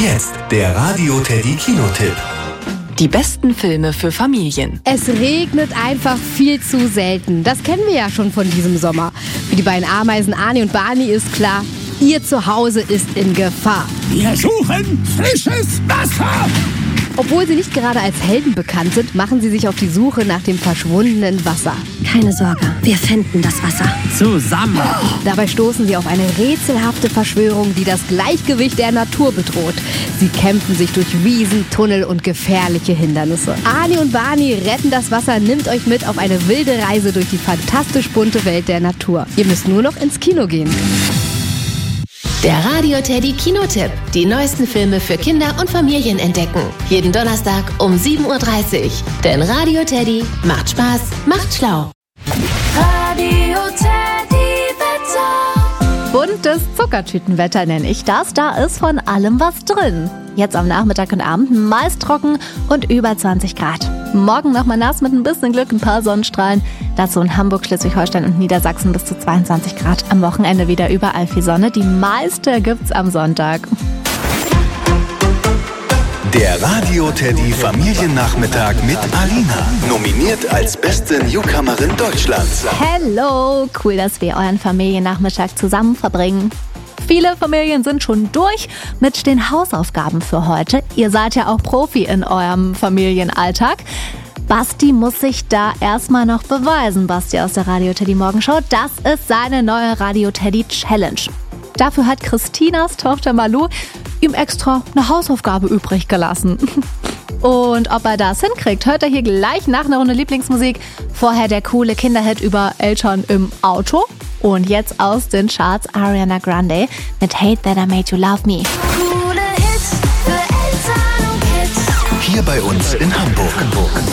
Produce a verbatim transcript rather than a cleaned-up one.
Jetzt der Radio Teddy Kinotipp. Die besten Filme für Familien. Es regnet einfach viel zu selten. Das kennen wir ja schon von diesem Sommer. Für die beiden Ameisen Arnie und Barney ist klar, ihr Zuhause ist in Gefahr. Wir suchen frisches Wasser! Obwohl sie nicht gerade als Helden bekannt sind, machen sie sich auf die Suche nach dem verschwundenen Wasser. Keine Sorge, wir finden das Wasser. Zusammen! Dabei stoßen sie auf eine rätselhafte Verschwörung, die das Gleichgewicht der Natur bedroht. Sie kämpfen sich durch Wiesen, Tunnel und gefährliche Hindernisse. Arnie und Barney retten das Wasser, nimmt euch mit auf eine wilde Reise durch die fantastisch bunte Welt der Natur. Ihr müsst nur noch ins Kino gehen. Der Radio Teddy Kinotipp. Die neuesten Filme für Kinder und Familien entdecken. Jeden Donnerstag um sieben Uhr dreißig. Denn Radio Teddy macht Spaß, macht schlau. Radio Teddy Wetter. Buntes Zuckertütenwetter nenne ich das. Da ist von allem was drin. Jetzt am Nachmittag und Abend meist trocken und über zwanzig Grad. Morgen nochmal nass mit ein bisschen Glück, ein paar Sonnenstrahlen. Dazu in Hamburg, Schleswig-Holstein und Niedersachsen bis zu zweiundzwanzig Grad. Am Wochenende wieder überall viel Sonne. Die meiste gibt's am Sonntag. Der Radio Teddy Familiennachmittag mit Alina. Nominiert als beste Newcomerin Deutschlands. Hello, cool, dass wir euren Familiennachmittag zusammen verbringen. Viele Familien sind schon durch mit den Hausaufgaben für heute. Ihr seid ja auch Profi in eurem Familienalltag. Basti muss sich da erstmal noch beweisen, Basti aus der Radio Teddy Morgenshow. Das ist seine neue Radio Teddy Challenge. Dafür hat Christinas Tochter Malu ihm extra eine Hausaufgabe übrig gelassen. Und ob er das hinkriegt, hört er hier gleich nach einer Runde Lieblingsmusik. Vorher der coole Kinderhit über Eltern im Auto. Und jetzt aus den Charts Ariana Grande mit Hate That I Made You Love Me. Coole Hits für Eltern und Kids. Hier bei uns in Hamburg.